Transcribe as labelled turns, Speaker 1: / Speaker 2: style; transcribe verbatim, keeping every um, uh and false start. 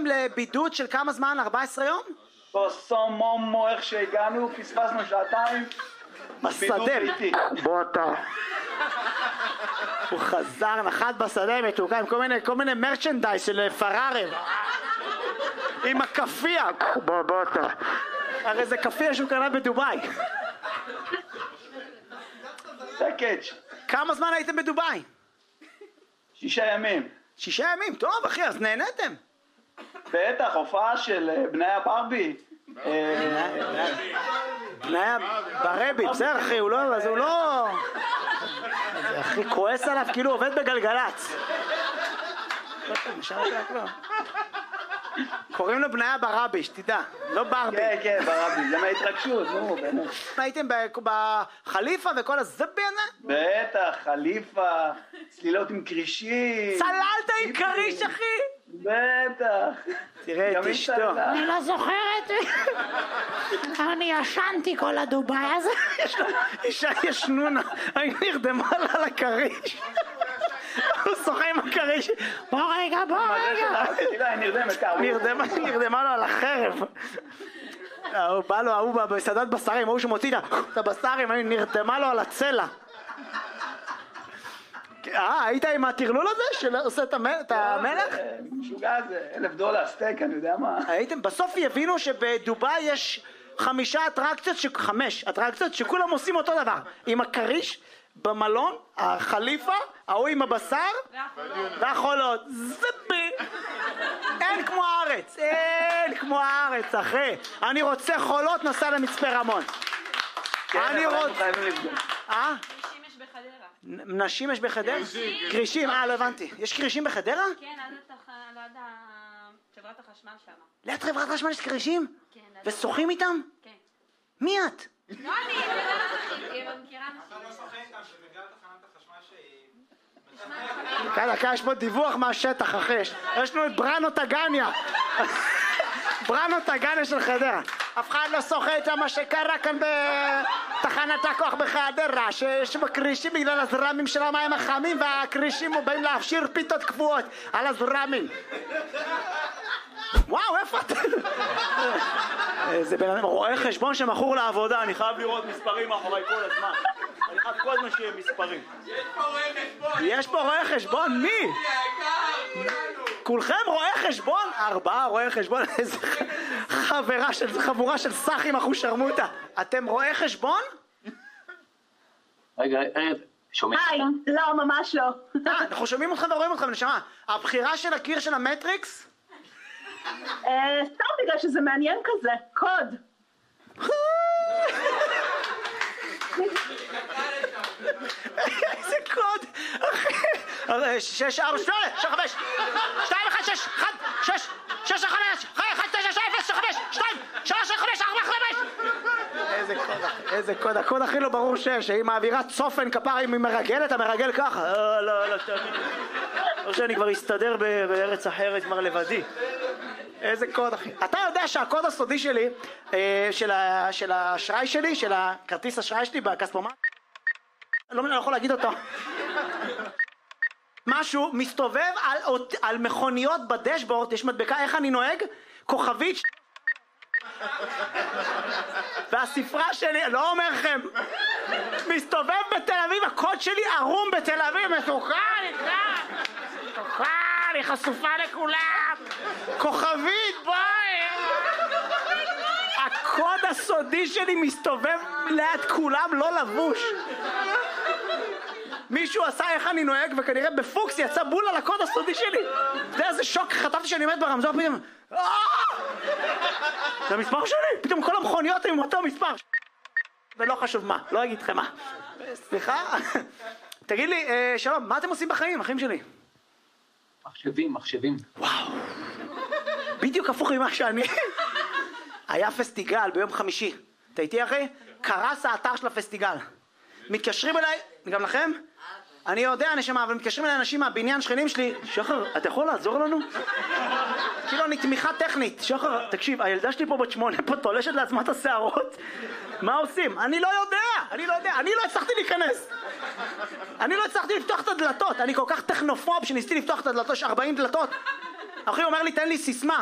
Speaker 1: יצאתם לבידוד של כמה זמן? ארבע עשרה יום?
Speaker 2: בסום מומו, איך שהגענו, פספסנו שעתיים.
Speaker 1: בשדה. בוא אתה. הוא חזר, נחת בשדה מתוקה עם כל מיני, כל מיני מרצ'נדייז של פרארי. עם הקפייה. בוא, בוא אתה. הרי זה קפייה שהוא קנה בדוביי.
Speaker 2: זה קאץ'.
Speaker 1: כמה זמן הייתם בדוביי?
Speaker 2: שישה ימים.
Speaker 1: שישה ימים? טוב אחי, אז נהנתם.
Speaker 2: בטח, הופעה של בניה ברבי.
Speaker 1: בניה ברבי, בסדר אחי, הוא לא, אז הוא לא... אחי, כועס עליו כאילו עובד בגלגלץ. קוראים לו בניה ברבי, שתדע, לא ברבי.
Speaker 2: כן, כן, ברבי, זה מההתרגשות, נו, באמת.
Speaker 1: הייתם בחליפה וכל הזבי הזה?
Speaker 2: בטח, חליפה, צלילות עם קרישים.
Speaker 1: צללת עם קריש, אחי?
Speaker 2: בטח.
Speaker 1: תראה את אשתו.
Speaker 3: אני לא זוכרת. אני ישנתי כל הדוביי הזה.
Speaker 1: אישה ישנונה, אני נרדמה לה על הקריש. הוא שוחה עם הקריש.
Speaker 3: בוא רגע, בוא רגע.
Speaker 1: נרדמה, נרדמה לו על החרב. הוא בא לו, הוא בסעדת בשרים, הוא שמוציא את הבשרים, נרדמה לו על הצלע. אה, היית עם הטרלול הזה שעושה את המלך?
Speaker 2: משוגע זה, אלף דולר, סטייק, אני יודע מה.
Speaker 1: הייתם, בסוף יבינו שבדוביי יש חמישה אטרקציות, חמש אטרקציות שכולם עושים אותו דבר. עם הקריש, במלון, החליפה, ההוא עם הבשר, והחולות. זבי! אין כמו הארץ, אין כמו הארץ, אחי. אני רוצה חולות, נסע למצפה רמון. אני רוצה... אה? נשים יש בחדרה? קרישים, אה, לא הבנתי. יש קרישים בחדרה?
Speaker 4: כן, ליד חברת החשמל שם.
Speaker 1: ליד חברת החשמל יש קרישים?
Speaker 4: כן.
Speaker 1: ושוחים איתם?
Speaker 4: כן.
Speaker 1: מי את?
Speaker 4: לא, אני מכירה אנשים.
Speaker 5: אתה לא שוחה איתם, שבגלל תחנת החשמל שהיא...
Speaker 1: כאן, כאן יש פה דיווח מהשטח, אחי. יש לנו את בראנו טגניה. בראנו טגניה של חדרה. אף אחד לא שוחה איתם מה שקרה כאן בתחנת הכוח בחדרה, שיש בקרישים בגלל הזרמים של המים החמים, והקרישים באים להפשיר פיתות קבועות על הזרמים. וואו, איפה אתה? זה בן אדם רואה חשבון שמכור לעבודה, אני חייב לראות מספרים מאחורי כל הזמן. אני חייב כל הזמן שיהיה מספרים.
Speaker 5: יש פה רואה חשבון.
Speaker 1: יש פה רואה חשבון? מי? כולכם רואה חשבון? ארבעה רואה חשבון? איזה חברה של חבורה של סחים אחושרמוטה. אתם רואה חשבון?
Speaker 6: רגע, רגע, שומעים?
Speaker 7: היי, לא, ממש לא.
Speaker 1: אה, אנחנו שומעים אתכם ורואים אתכם, נשמה. הבחירה של הקיר של המטריקס?
Speaker 7: סתם בגלל שזה מעניין כזה, קוד.
Speaker 1: איזה קוד? שש, ארבע, שמונה, שש, חמש, שתיים, אחד, שש, אחד, שש, שש, חמש, אחד, תשע, שש, אפס, חמש, שתיים, שלוש, חמש, ארבע, חמש. איזה קוד, איזה קוד, הקוד הכי לא ברור שיש, היא מעבירה צופן כפר, אם היא מרגלת, המרגל ככה. לא, לא, לא, תאמין. לא שאני כבר אסתדר בארץ אחרת כבר לבדי. איזה קוד, אחי. אתה יודע שהקוד הסודי שלי, של האשראי שלי, של הכרטיס אשראי שלי בכספומט, לא יכול להגיד אותו. משהו מסתובב על, על מכוניות בדשבורד, יש מדבקה איך אני נוהג, כוכבית, והספרה שלי, לא אומר לכם, מסתובב בתל אביב, הקוד שלי ערום בתל אביב, מסוכן, נקרא, מסוכן, היא חשופה לכולם, כוכבית, בואי. הקוד הסודי שלי מסתובב ליד כולם, לא לבוש. מישהו עשה איך אני נוהג, וכנראה בפוקס יצא בול על הקוד הסודי שלי. זה איזה שוק, חטפתי שאני עומד ברמזור, פתאום זה המספר שלי, פתאום כל המכוניות עם אותו מספר. ולא חשוב מה, לא אגיד לכם מה. סליחה? תגיד לי, שלום, מה אתם עושים בחיים, אחים שלי?
Speaker 6: מחשבים, מחשבים.
Speaker 1: וואו, בדיוק הפוך ממה שאני. היה פסטיגל ביום חמישי, אתה איתי אחי? קרס האתר של הפסטיגל. מתקשרים אליי, גם לכם? אני יודע נשמה, אבל מתקשרים אליי אנשים מהבניין שכנים שלי. שחר, אתה יכול לעזור לנו? כאילו אני תמיכה טכנית. שחר, תקשיב, הילדה שלי פה בת שמונה, פה תולשת לעצמה את השערות. מה עושים? אני לא יודע, אני לא יודע, אני לא הצלחתי להיכנס. אני לא הצלחתי לפתוח את הדלתות, אני כל כך טכנופוב שניסיתי לפתוח את הדלתות, יש ארבעים דלתות. אחי אומר לי, תן לי סיסמה.